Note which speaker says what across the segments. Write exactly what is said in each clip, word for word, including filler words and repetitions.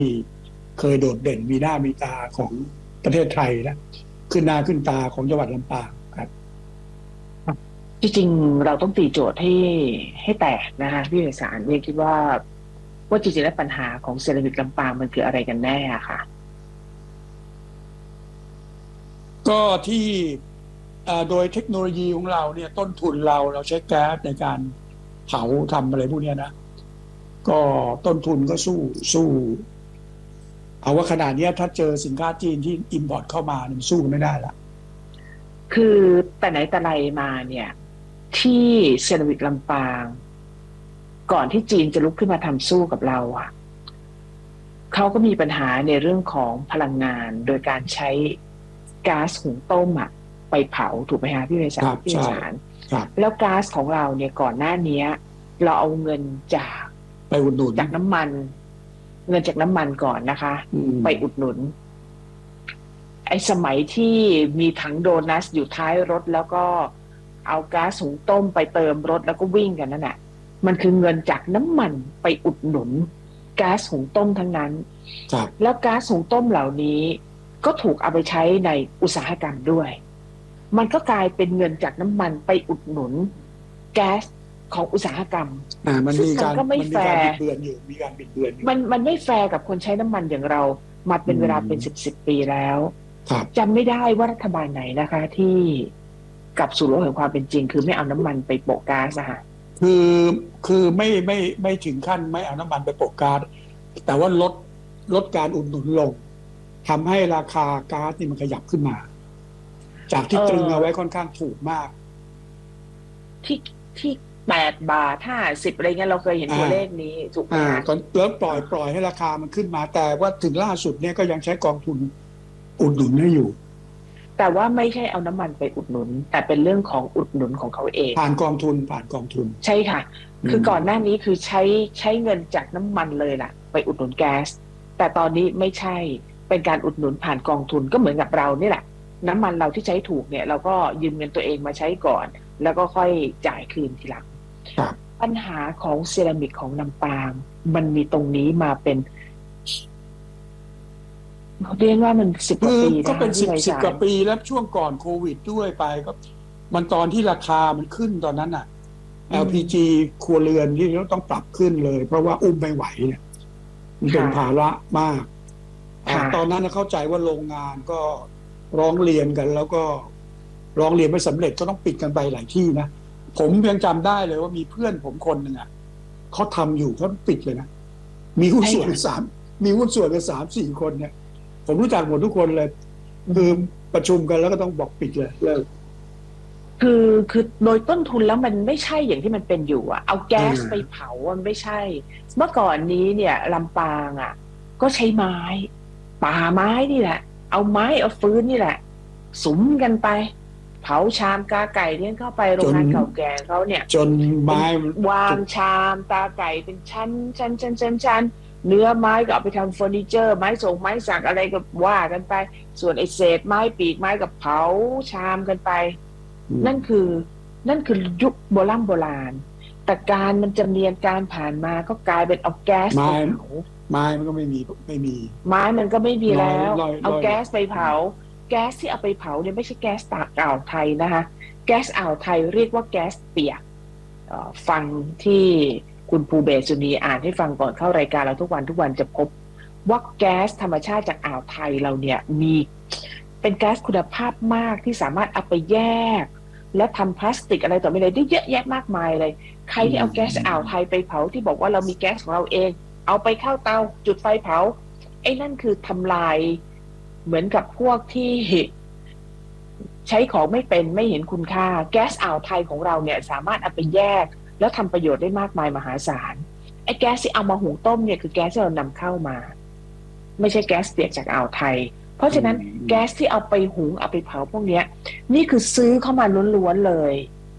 Speaker 1: เคยโดดเด่นมีหน้ามีตาของประเทศไทยนะขึ้นหน้าขึ้นตาของจังหวัดลำปางครับ
Speaker 2: จริงๆเราต้องตีโจทย์ให้ให้แตกนะคะพี่เอกสารเนี่ยคิดว่าว่าจริงๆแล้วปัญหาของเซรามิกลำปางมันคืออะไรกันแน่อะค่ะ
Speaker 1: ก็ที่โดยเทคโนโลยีของเราเนี่ยต้นทุนเราเราใช้แก๊สในการเผาทำอะไรพวกนี้นะก็ต้นทุนก็สู้สู้เอาว่าขนาดนี้ถ้าเจอสินค้าจีนที่อิมพอร์ตเข้ามามันสู้ไม่ได้ละ
Speaker 2: คือแต่ไหนแต่ไรมาเนี่ยที่เซรามิกลำปางก่อนที่จีนจะลุกขึ้นมาทำสู้กับเราอ่ะเขาก็มีปัญหาในเรื่องของพลังงานโดยการใช้ก๊าซหุงต้มอ่ะไปเผาถูกไหมคะพี่เวชาพี่เวชานแล้วก๊าซของเราเนี่ยก่อนหน้านี้เราเอาเงินจาก
Speaker 1: ไปอุดหนุน
Speaker 2: จากน้ำมันเงินจากน้ำมันก่อนนะคะไปอุดหนุนไอ้สมัยที่มีถังโดนัทอยู่ท้ายรถแล้วก็เอาก๊าซหุงต้มไปเติมรถแล้วก็วิ่งกันนั่นแหละมันคือเงินจากน้ำมันไปอุดหนุนก๊าซหุงต้มทั้งนั้นแล้วก๊าซหุงต้มเหล่านี้ก็ถูกเอาไปใช้ในอุตสาหกรรมด้วยมันก็กลายเป็นเงินจากน้ำมันไปอุดหนุนแก๊สของอุตสาหกรรม
Speaker 1: อ่ามันมีการก็ไม่แฟร์บิดเบือนอยู่มีการบิดเบือนอยู่
Speaker 2: มันมันไม่แฟร์กับคนใช้น้ำมันอย่างเรามาเป็นเวลาเป็นสิบสิบปีแล้วจำไม่ได้ว่ารัฐบาลไหนนะคะที่กลับสู่โลกแห่งความเป็นจริงคือไม่เอาน้ำมันไปโปะก๊าซอะค่ะ
Speaker 1: คือคือไม่ไม่ไม่ถึงขั้นไม่เอาน้ำมันไปโปะก๊าซแต่ว่าลดลดการอุดหนุนลงทำให้ราคาก๊าซนี่มันขยับขึ้นมาจากที่ตรึงเอาไว้ค่อนข้างถูกมาก
Speaker 2: ที่ที่แปดบาทห้าสิบอะไรเงี้ยเราเคยเห็นตัวเลขนี้ถูกไหม
Speaker 1: ตอนแล้วปล่อยปล่อยให้ราคามันขึ้นมาแต่ว่าถึงล่าสุดเนี่ยก็ยังใช้กองทุนอุดหนุนให้อยู่
Speaker 2: แต่ว่าไม่ใช่เอาน้ำมันไปอุดหนุนแต่เป็นเรื่องของอุดหนุนของเขาเอง
Speaker 1: ผ่านกองทุนผ่านกองทุน
Speaker 2: ใช่ค่ะคือก่อนหน้านี้คือใช้ใช้เงินจากน้ำมันเลยล่ะไปอุดหนุนแก๊สแต่ตอนนี้ไม่ใช่เป็นการอุดหนุนผ่านกองทุนก็เหมือนกับเรานี่แหละน้ำมันเราที่ใช้ถูกเนี่ยเราก็ยืมเงินตัวเองมาใช้ก่อนแล้วก็ค่อยจ่ายคืนทีหลังปัญหาของเซรามิกของลำปางมันมีตรงนี้มาเป็นเรียกว่ามันสิบกว่าปี
Speaker 1: ก็เป็นสิบสิบกว่าปีแล้วช่วงก่อนโควิดด้วยไปก็มันตอนที่ราคามันขึ้นตอนนั้นอ่ะ แอล พี จี ครัวเรือนที่ต้องปรับขึ้นเลยเพราะว่าอุ้มไม่ไหวเนี่ยมันเป็นภาระมากตอนนั้นเข้าใจว่าโรงงานก็ร้องเรียนกันแล้วก็ร้องเรียนไม่สำเร็จก็ต้องปิดกันไปหลายที่นะผมยังจำได้เลยว่ามีเพื่อนผมคนหนึ่งอ่ะเขาทำอยู่เขาปิดเลยนะมีหุ้นส่วนสามมีหุ้นส่วนกันสามสี่คนเนี่ยผมรู้จักหมดทุกคนเลยคือประชุมกันแล้วก็ต้องบอกปิดเลยเลิก
Speaker 2: คือคือโดยต้นทุนแล้วมันไม่ใช่อย่างที่มันเป็นอยู่อ่ะเอาแก๊สไปเผามันไม่ใช่เมื่อก่อนนี้เนี่ยลำปางอ่ะก็ใช้ไม้ป่าไม้นี่แหละเอาไม้เอาฟืนนี่แหละสุมกันไปเผาชามกาไก่เนี่ยเข้าไปโรงงานเก่าแก่เขาเนี่ย
Speaker 1: จนไม้
Speaker 2: วางชามตาไก่เป็นชั้นชั้นชั้นชั้นชั้นเนื้อไม้ก็เอาไปทำเฟอร์นิเจอร์ไม้ส่งไม้สักอะไรก็ว่ากันไปส่วนไอเศษไม้ปีกไม้กับเผาชามกันไปนั่นคือนั่นคือยุคโบราณโบราณแต่การมันจำเนียนการผ่านมาก็กลายเป็นเอาแก๊สไปเผา
Speaker 1: ไม้มันก็ไม่มีไม่มี
Speaker 2: ไม้มันก็ไม่มีแล้วเอาแก๊สไปเผาแก๊สที่เอาไปเผาเนี่ยไม่ใช่แก๊สตากอ่าวไทยนะคะแก๊สอ่าวไทยเรียกว่าแก๊สเปียกฟังที่คุณภูเบศสุนีอ่านให้ฟังก่อนเข้ารายการเราทุกวันทุกวันจะพบว่าแก๊สธรรมชาติจากอ่าวไทยเราเนี่ยมีเป็นแก๊สคุณภาพมากที่สามารถเอาไปแยกและทำพลาสติกอะไรต่อไม่ได้ได้เยอะแยะมากมายเลยใครที่เอาแก๊สอ่าวไทยไปเผาที่บอกว่าเรามีแก๊สของเราเองเอาไปเข้าเตาจุดไฟเผาไอ้นั่นคือทำลายเหมือนกับพวกที่ใช้ของไม่เป็นไม่เห็นคุณค่าแก๊สอ่าวไทยของเราเนี่ยสามารถเอาไปแยกแล้วทำประโยชน์ได้มากมายมหาศาลไอ้แก๊สที่เอามาหุงต้มเนี่ยคือแก๊สที่เรานำเข้ามาไม่ใช่แก๊สเปียกจากอ่าวไทยเพราะฉะนั้นแก๊สที่เอาไปหุงเอาไปเผาพวกนี้นี่คือซื้อเข้ามาล้วนๆเลย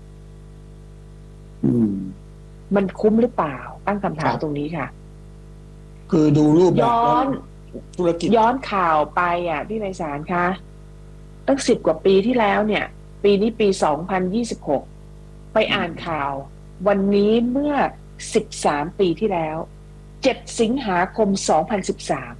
Speaker 2: มันคุ้มหรือเปล่าตั้งคำถามตรงนี้ค่ะ
Speaker 1: คือดูรูป
Speaker 2: ย้อน
Speaker 1: ธุรกิจ
Speaker 2: ย้อนข่าวไปอ่ะพี่ไพศาลคะตั้งสิบกว่าปีที่แล้วเนี่ยปีนี้ปีสองพันยี่สิบหกไปอ่านข่าววันนี้เมื่อสิบสามปีที่แล้วเจ็ดสิงหาคมสองพันสิบสาม